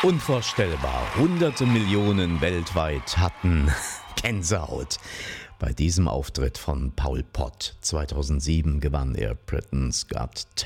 Unvorstellbar. Hunderte Millionen weltweit hatten Gänsehaut bei diesem Auftritt von Paul Pott. 2007 gewann er Britain's Got